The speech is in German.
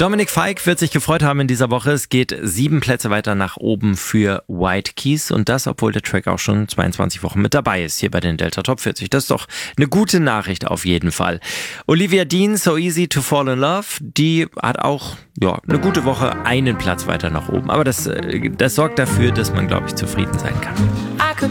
Dominik Fike wird sich gefreut haben in dieser Woche. Es geht 7 Plätze weiter nach oben für White Keys und das, obwohl der Track auch schon 22 Wochen mit dabei ist hier bei den Delta Top 40. Das ist doch eine gute Nachricht auf jeden Fall. Olivia Dean, So Easy to Fall in Love, die hat auch eine gute Woche, einen Platz weiter nach oben. Aber das sorgt dafür, dass man, glaube ich, zufrieden sein kann.